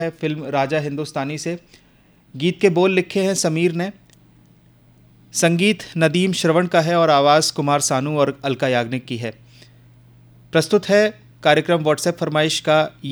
है फिल्म राजा हिंदुस्तानी से। गीत के बोल लिखे हैं समीर ने, संगीत नदीम श्रवण का है और आवाज़ कुमार सानू और अलका याग्निक की है। प्रस्तुत है कार्यक्रम व्हाट्सएप फरमाइश का